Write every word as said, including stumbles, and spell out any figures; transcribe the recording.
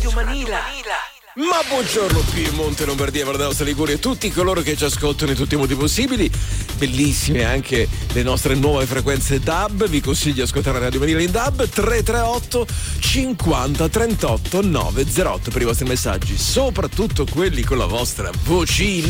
Radio Manila. Ma buongiorno Piemonte, Lombardia, Vardaosa, Liguria e tutti coloro che ci ascoltano in tutti i modi possibili. Bellissime anche le nostre nuove frequenze D A B. Vi consiglio di ascoltare Radio Manila in D A B. Tre tre otto cinquanta trentotto nove zero otto per i vostri messaggi, soprattutto quelli con la vostra vocina.